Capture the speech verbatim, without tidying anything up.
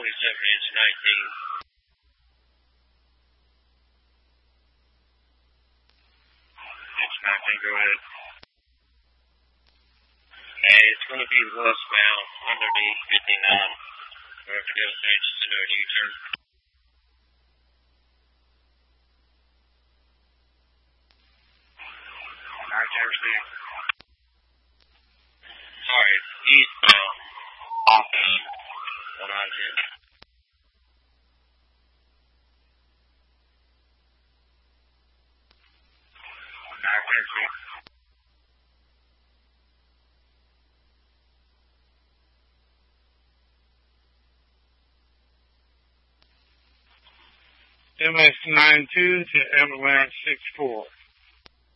twenty-seven inch nineteen. Inch nineteen, go ahead. Hey, it's going to be westbound underneath fifty-nine. Wherever the destination is into a U-turn. Alright, Jefferson. Sorry, eastbound. Offbound. one ninety. Alright, Jefferson. M S nine two to Avalanche six four.